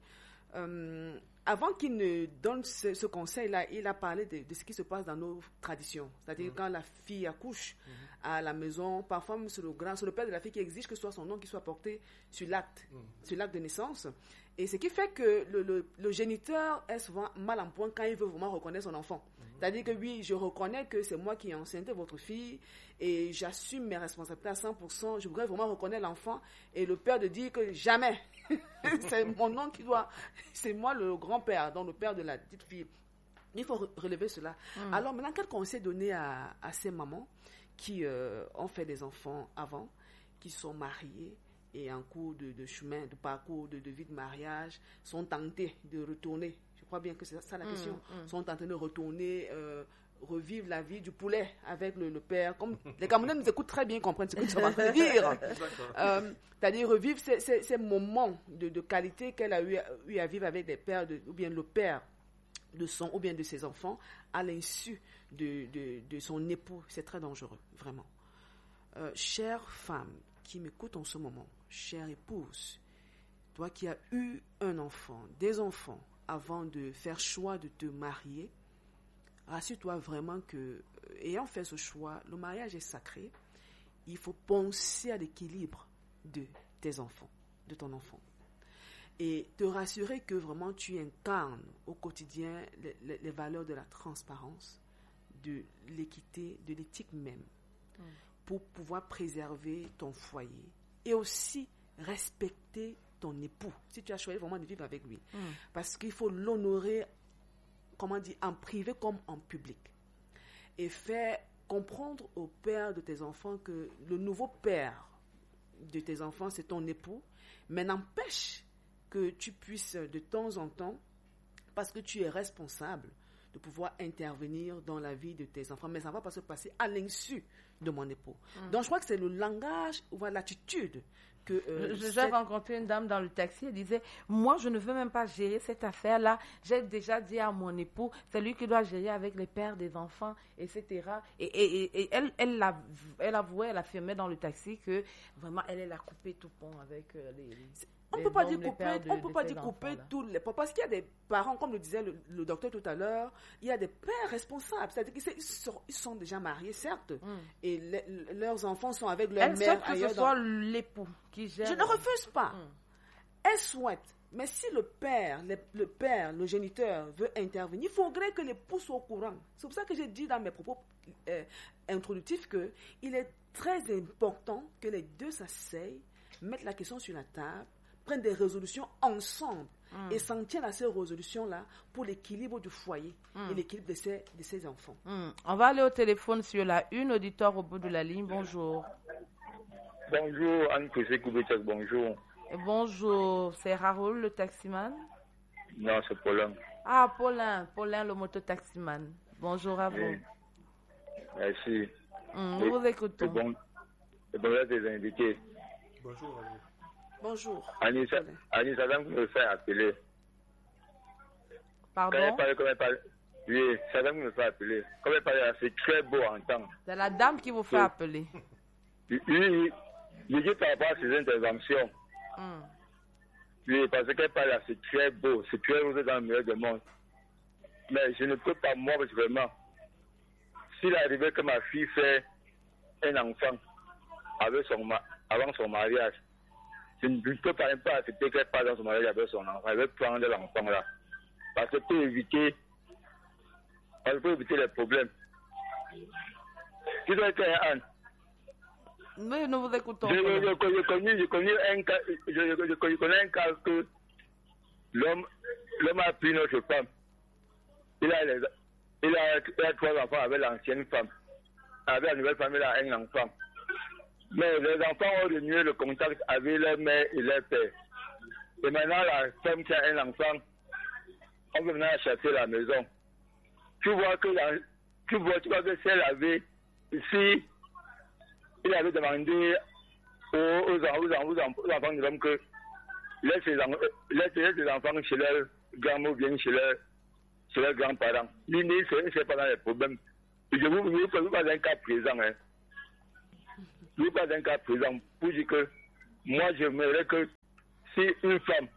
A: Avant qu'il ne donne ce conseil-là, il a parlé de ce qui se passe dans nos traditions. C'est-à-dire quand la fille accouche à la maison, parfois même c'est le père de la fille qui exige que ce soit son nom qui soit porté sur l'acte de naissance. Et ce qui fait que le géniteur est souvent mal en point quand il veut vraiment reconnaître son enfant. C'est-à-dire que oui, je reconnais que c'est moi qui ai enceinté votre fille et j'assume mes responsabilités à 100%. Je voudrais vraiment reconnaître l'enfant et le père de dire que jamais. C'est mon nom qui doit... C'est moi le grand-père, donc le père de la petite fille. Il faut relever cela. Alors maintenant, quel conseil donner à ces mamans qui ont fait des enfants avant, qui sont mariées et en cours de chemin, de parcours, de vie de mariage, sont tentées de retourner. Je crois bien que c'est ça la question. Sont tentées de retourner, revivre la vie du poulet avec le père. Comme les Camerounais nous écoutent très bien, comprennent ce que tu es en train de dire. C'est-à-dire revivre ces moments de qualité qu'elle a eu à vivre avec les pères, ou bien le père de son, ou bien de ses enfants, à l'insu de son époux. C'est très dangereux, vraiment. Chère femme qui m'écoute en ce moment, chère épouse, toi qui as eu un enfant, des enfants, avant de faire choix de te marier, rassure-toi vraiment que, ayant fait ce choix, le mariage est sacré. Il faut penser à l'équilibre de tes enfants, de ton enfant. Et te rassurer que vraiment tu incarnes au quotidien les valeurs de la transparence, de l'équité, de l'éthique même, pour pouvoir préserver ton foyer et aussi respecter ton époux, si tu as choisi vraiment de vivre avec lui. Parce qu'il faut l'honorer, en privé comme en public. Et faire comprendre au père de tes enfants que le nouveau père de tes enfants, c'est ton époux, mais n'empêche que tu puisses de temps en temps, parce que tu es responsable, de pouvoir intervenir dans la vie de tes enfants. Mais ça ne va pas se passer à l'insu de mon époux. Donc, je crois que c'est le langage ou l'attitude que...
B: J'ai rencontré une dame dans le taxi, elle disait, moi, je ne veux même pas gérer cette affaire-là. J'ai déjà dit à mon époux, c'est lui qui doit gérer avec les pères des enfants, etc. Et elle affirmait dans le taxi que vraiment, elle a coupé tout pont avec
A: on ne peut pas dire couper tous les papas, parce qu'il y a des parents, comme le disait le docteur tout à l'heure, il y a des pères responsables, c'est-à-dire qu'ils sont déjà mariés, certes, et leurs enfants sont avec leur mère ailleurs.
B: Que ce soit l'époux qui gère.
A: Je ne refuse pas. Elle souhaite, mais si le géniteur veut intervenir, il faudrait que l'époux soit au courant. C'est pour ça que j'ai dit dans mes propos introductifs qu'il est très important que les deux s'asseyent, mettent la question sur la table, prennent des résolutions ensemble et s'en tiennent à ces résolutions-là pour l'équilibre du foyer et l'équilibre de ses enfants.
B: On va aller au téléphone sur la une, auditeur au bout de la ligne. Bonjour.
I: Bonjour, Anne-Priscille Koubétek, bonjour.
B: Et bonjour, c'est Raoul, le taximan?
I: Non, c'est Paulin.
B: Ah, Paulin, le mototaximan. Bonjour à vous.
I: Oui. Merci.
B: Nous vous écoutons.
I: Bonjour à tes invités.
D: Bonjour à vous.
A: Bonjour.
I: Anissa, Sadam me fait appeler.
B: Pardon?
I: Oui, Sadam me fait appeler. Comme elle parle, c'est très beau à entendre.
B: C'est la dame qui vous fait appeler.
I: Oui, je dis par rapport à ces interventions. Oui, parce qu'elle parle, c'est très beau. C'est très beau dans le meilleur du monde. Mais je ne peux pas, moi, vraiment. S'il arrivait que ma fille fait un enfant avant son mariage, je ne peux pas accepter qu'elle parte dans son mariage avec son enfant. Elle veut prendre l'enfant là. Parce que pour éviter les problèmes. Tu dois être un.
B: Mais nous vous écoutons.
I: Je connais un cas que l'homme a pris notre femme. Il a 3 enfants avec l'ancienne femme. Avec la nouvelle femme, il a un enfant. Mais les enfants ont renoué le contact avec leur mère et leur père. Et maintenant, la femme qui a un enfant, on veut maintenant chasser la maison. Tu vois que si elle avait si il avait demandé aux enfants de l'homme que laisse les enfants chez leurs grands-mères ou bien chez leurs grands-parents. Lui, c'est pas dans les problèmes. Je vous parle d'un cas présent. Hein. Je vous parle d'un cas présent pour dire que moi, j'aimerais que si une femme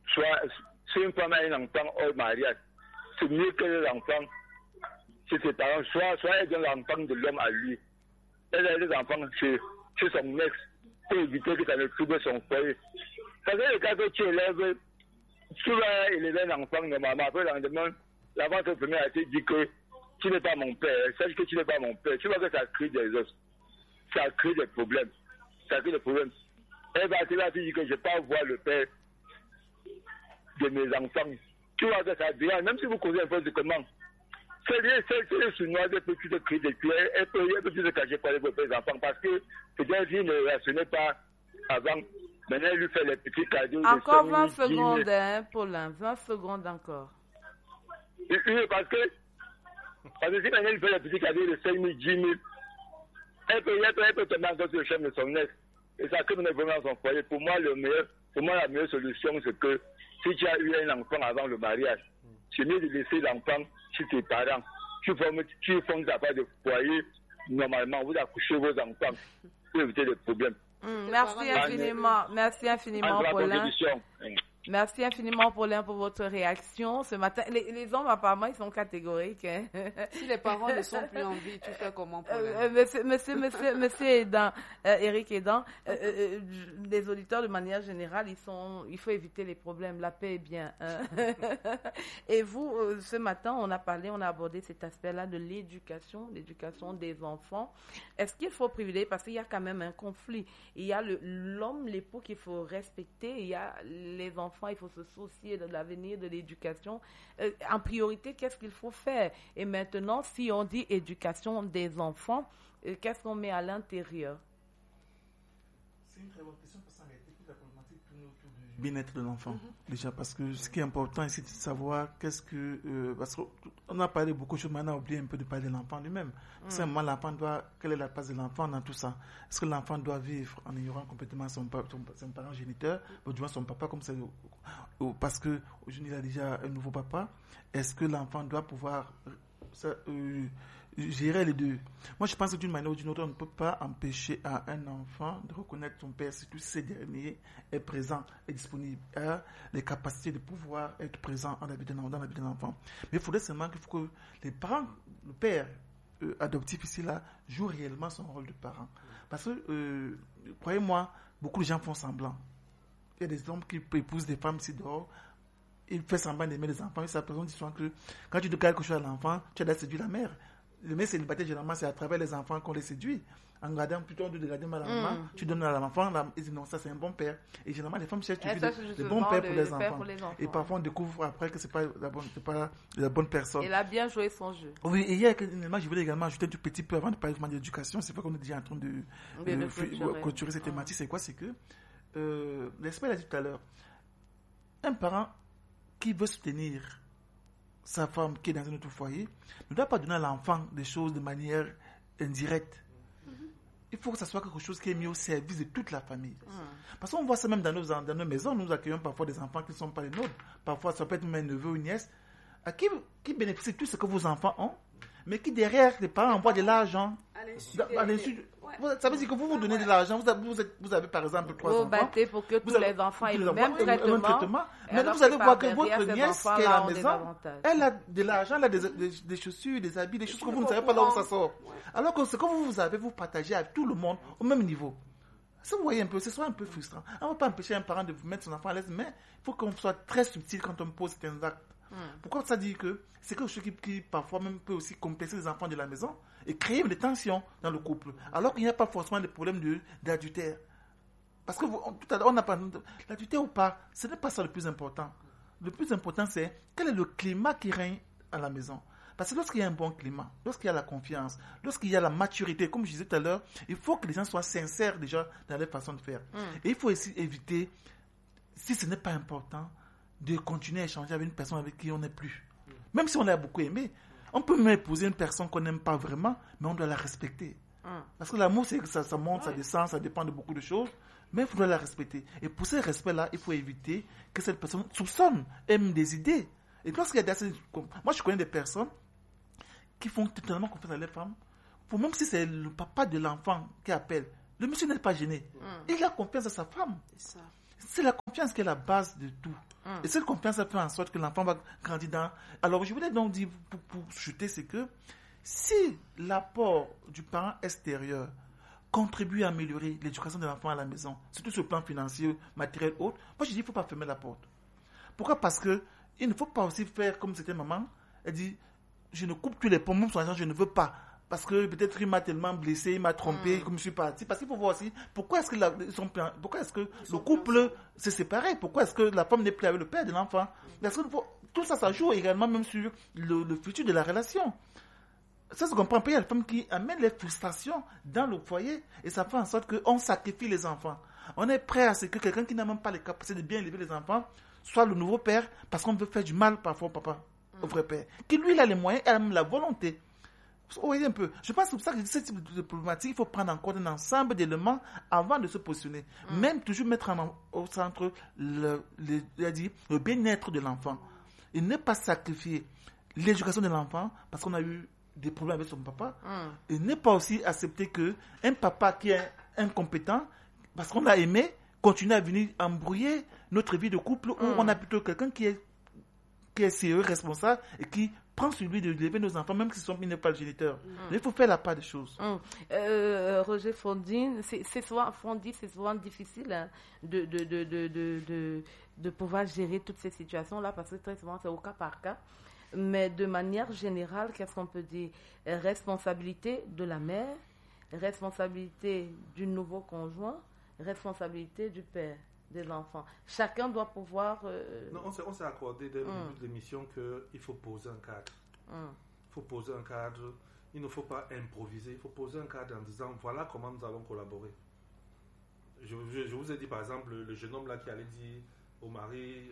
I: a un enfant hors mariage, c'est mieux que les enfants chez ses parents, soit elle donne l'enfant de l'homme à lui. Elle a les enfants chez son ex pour éviter que ça ne trouble son foyer. Parce que le cas que tu vas élever un enfant normalement, après le lendemain, l'enfant se premier à te dire que tu n'es pas mon père, sache que tu n'es pas mon père. Tu vois que ça crée des os, ça crée des problèmes. Elle va te dire que je ne vais pas voir le père de mes enfants. Tu vois que ça dérange, même si vous causez un peu de comment. C'est les Chinois de petits de cris de cuir, elle peut se cacher pour les enfants parce que peut-être qu'il ne rationnait pas avant. Maintenant, elle lui fait les petits cadeaux.
B: Encore 20 secondes, hein, Paulin. 20 secondes encore.
I: Oui, parce que si maintenant elle fait les petits cadeaux de 5 000, 10 000, elle peut tomber encore sur le chemin de son ex. Et ça crée vraiment son foyer. Pour moi, la meilleure solution, c'est que si tu as eu un enfant avant le mariage, c'est mieux de laisser l'enfant chez tes parents. Tu formes ta part de foyer. Normalement, vous accouchez vos enfants pour éviter des problèmes.
B: Merci infiniment, Paulin. Merci infiniment, Paulin, pour votre réaction ce matin. Les hommes, apparemment, ils sont catégoriques. Hein.
A: Si les parents ne sont plus en vie, tu fais comment, Paulin?
B: Monsieur Edan, Eric Edan, les auditeurs, de manière générale, il faut éviter les problèmes. La paix est bien. Hein. Et vous, ce matin, on a abordé cet aspect-là de l'éducation des enfants. Est-ce qu'il faut privilégier, parce qu'il y a quand même un conflit. Il y a l'homme, l'époux qu'il faut respecter, il y a les enfants, il faut se soucier de l'avenir, de l'éducation. En priorité, qu'est-ce qu'il faut faire? Et maintenant, si on dit éducation des enfants, qu'est-ce qu'on met à l'intérieur?
C: C'est une très bonne question parce qu'en réalité, toute la problématique tourne autour du bien-être de l'enfant. Déjà, parce que ce qui est important ici, c'est de savoir parce qu'on a parlé beaucoup de choses, mais on a oublié un peu de parler de l'enfant lui-même. Simplement, quelle est la place de l'enfant dans tout ça? Est-ce que l'enfant doit vivre en ignorant complètement son parent géniteur, ou du moins son papa, comme c'est, parce que aujourd'hui il a déjà un nouveau papa? Est-ce que l'enfant doit pouvoir gérer les deux? Moi, je pense que d'une manière ou d'une autre, on ne peut pas empêcher à un enfant de reconnaître son père, surtout si ce dernier est présent, est disponible, a les capacités de pouvoir être présent dans la vie d'un enfant. Mais il faudrait seulement que les parents, le père adoptif ici là, joue réellement son rôle de parent. Parce que, croyez-moi, beaucoup de gens font semblant. Il y a des hommes qui épousent des femmes ici dehors. Ils font semblant d'aimer les enfants. Ils s'aperçoivent souvent que quand tu dis quelque chose à l'enfant, tu as déjà séduit la mère. Le mec célibataire, généralement, c'est à travers les enfants qu'on les séduit. En regardant, plutôt de regarder mal à la maman, tu donnes à l'enfant, ils disent non, ça c'est un bon père. Et généralement, les femmes cherchent le bon père pour les enfants. Et parfois, on découvre après que c'est pas la bonne personne.
B: Il a bien joué son jeu.
C: Oui, et hier, je voulais également ajouter un tout petit peu avant de parler de l'éducation. C'est pas qu'on est déjà en train de clôturer cette thématique. C'est quoi? C'est que, l'esprit l'a dit tout à l'heure, un parent qui veut soutenir sa femme qui est dans un autre foyer ne doit pas donner à l'enfant des choses de manière indirecte. Il faut que ce soit quelque chose qui est mis au service de toute la famille. Parce qu'on voit ça même dans nos maisons. Nous accueillons parfois des enfants qui ne sont pas les nôtres. Parfois, ça peut être même un neveu ou une nièce qui bénéficie de tout ce que vos enfants ont, mais qui derrière, les parents envoient de l'argent. À l'insu. Ça veut dire que vous donnez de l'argent. Vous avez par exemple 3 enfants.
B: Vous battez pour que tous les enfants aient le même traitement.
C: Mais vous allez voir que votre nièce qui est à la maison, elle a de l'argent, elle a des chaussures, des habits, des choses que vous ne savez pas là où ça sort. Alors que ce que vous avez, vous partagez avec tout le monde au même niveau. Ça, vous voyez un peu, ce soit un peu frustrant. On ne va pas empêcher un parent de vous mettre son enfant à l'aise, mais il faut qu'on soit très subtil quand on pose certains actes. Pourquoi ça dit que c'est quelque chose qui parfois même peut aussi complexer les enfants de la maison et créer des tensions dans le couple, alors qu'il n'y a pas forcément de problème d'adultère. Parce que tout à l'heure, on n'a pas l'adultère ou pas, ce n'est pas ça le plus important. Le plus important, c'est quel est le climat qui règne à la maison. Parce que lorsqu'il y a un bon climat, lorsqu'il y a la confiance, lorsqu'il y a la maturité, comme je disais tout à l'heure, il faut que les gens soient sincères déjà dans leur façon de faire. Et il faut aussi éviter, si ce n'est pas important, de continuer à échanger avec une personne avec qui on n'est plus. Même si on l'a beaucoup aimé, On peut même épouser une personne qu'on n'aime pas vraiment, mais on doit la respecter. Parce que l'amour, c'est que ça monte, ça descend, ça dépend de beaucoup de choses, mais il faudra la respecter. Et pour ce respect-là, il faut éviter que cette personne soupçonne, aime des idées. Et lorsqu'il y a moi, je connais des personnes qui font totalement confiance à leurs femmes, pour même si c'est le papa de l'enfant qui appelle, le monsieur n'est pas gêné. Il a confiance à sa femme. C'est la confiance qui est la base de tout. Et cette confiance, ça fait en sorte que l'enfant va grandir dans... Alors, je voulais donc dire, pour chuter, c'est que si l'apport du parent extérieur contribue à améliorer l'éducation de l'enfant à la maison, surtout sur le plan financier, matériel, autre, moi je dis qu'il ne faut pas fermer la porte. Pourquoi? Parce que il ne faut pas aussi faire comme c'était maman. Elle dit, je ne coupe plus les ponts, même son argent, je ne veux pas. Parce que peut-être il m'a tellement blessé, il m'a trompé, comme je suis parti. Parce qu'il faut voir aussi, pourquoi est-ce que le couple s'est séparé? Pourquoi est-ce que la femme n'est plus avec le père de l'enfant? Parce que tout ça, ça joue également même sur le futur de la relation. Ça se comprend pas. Il y a des femmes qui amènent les frustrations dans le foyer et ça fait en sorte qu'on sacrifie les enfants. On est prêt à ce que quelqu'un qui n'a même pas les capacités de bien élever les enfants soit le nouveau père parce qu'on veut faire du mal parfois au papa, au vrai père. Qui lui, il a les moyens, il a même la volonté. Vous voyez un peu. Je pense que c'est pour ça que ce type de problématique, il faut prendre en compte un ensemble d'éléments avant de se positionner. Même toujours mettre au centre le bien-être de l'enfant. Et ne pas sacrifier l'éducation de l'enfant parce qu'on a eu des problèmes avec son papa. Et ne pas aussi accepter qu'un papa qui est incompétent, parce qu'on l'a aimé, continue à venir embrouiller notre vie de couple où on a plutôt quelqu'un qui est sérieux, responsable et qui prend sur lui de lever nos enfants, même s'il n'est pas le géniteur. Il faut faire la part des choses.
B: Roger Fondine, c'est souvent difficile hein, de pouvoir gérer toutes ces situations-là parce que très souvent c'est au cas par cas. Mais de manière générale, qu'est-ce qu'on peut dire? Responsabilité de la mère, responsabilité du nouveau conjoint, responsabilité du père des enfants. Chacun doit pouvoir...
D: Non, on s'est accordé dès le début de l'émission qu'il faut poser un cadre. Il faut poser un cadre. Il ne faut pas improviser. Il faut poser un cadre en disant, voilà comment nous allons collaborer. Je vous ai dit, par exemple, le jeune homme là qui allait dire au mari...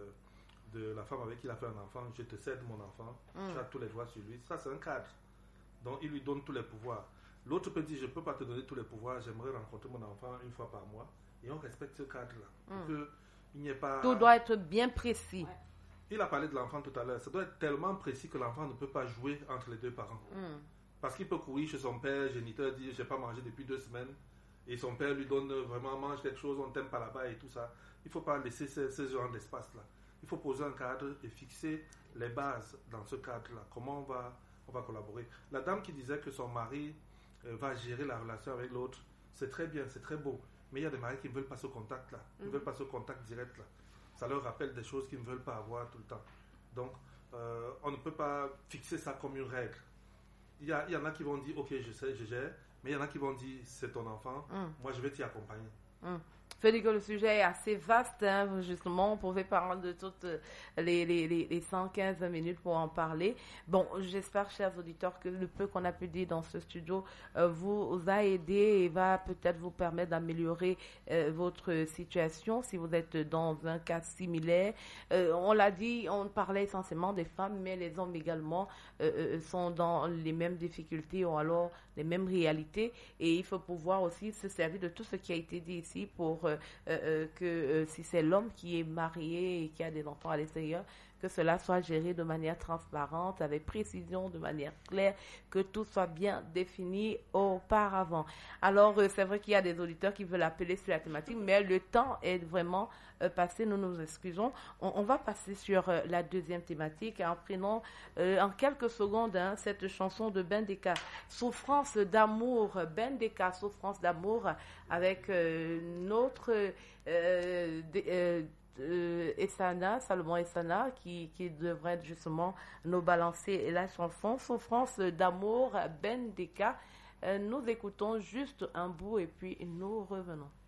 D: de la femme avec qui il a fait un enfant, je te cède mon enfant, tu as tous les droits sur lui. Ça, c'est un cadre. Donc, il lui donne tous les pouvoirs. L'autre peut dire, je ne peux pas te donner tous les pouvoirs, j'aimerais rencontrer mon enfant une fois par mois. Et on respecte ce cadre-là. Pour qu'il n'y ait pas...
B: Tout doit être bien précis.
D: Il a parlé de l'enfant tout à l'heure. Ça doit être tellement précis que l'enfant ne peut pas jouer entre les deux parents. Parce qu'il peut courir chez son père, géniteur, dire, je n'ai pas mangé depuis 2 semaines. Et son père lui donne vraiment, mange quelque chose, on t'aime pas là-bas et tout ça. Il ne faut pas laisser ce genre d'espace-là. Il faut poser un cadre et fixer les bases dans ce cadre-là. Comment on va collaborer. La dame qui disait que son mari va gérer la relation avec l'autre, c'est très bien, c'est très beau. Mais il y a des maris qui ne veulent pas ce contact-là. Ils ne veulent pas ce contact direct-là. Ça leur rappelle des choses qu'ils ne veulent pas avoir tout le temps. Donc, on ne peut pas fixer ça comme une règle. Il y en a qui vont dire, ok, je sais, je gère. Mais il y en a qui vont dire, c'est ton enfant, moi je vais t'y accompagner.
B: Félix, le sujet est assez vaste, hein, justement, on pouvait parler de toutes les 115 minutes pour en parler. Bon, j'espère, chers auditeurs, que le peu qu'on a pu dire dans ce studio vous a aidé et va peut-être vous permettre d'améliorer votre situation si vous êtes dans un cas similaire. On l'a dit, on parlait essentiellement des femmes, mais les hommes également sont dans les mêmes difficultés ou alors les mêmes réalités et il faut pouvoir aussi se servir de tout ce qui a été dit ici pour que si c'est l'homme qui est marié et qui a des enfants à l'extérieur, que cela soit géré de manière transparente, avec précision, de manière claire, que tout soit bien défini auparavant. Alors, c'est vrai qu'il y a des auditeurs qui veulent appeler sur la thématique, mais le temps est vraiment passé, nous nous excusons. On va passer sur la deuxième thématique en prenant en quelques secondes cette chanson de Bendeka, Souffrance d'amour, Bendeka, Souffrance d'amour, avec notre... Essana, Salomon Essana, qui devrait justement nous balancer la chanson Souffrance d'amour, Bendeka. Nous écoutons juste un bout et puis nous revenons.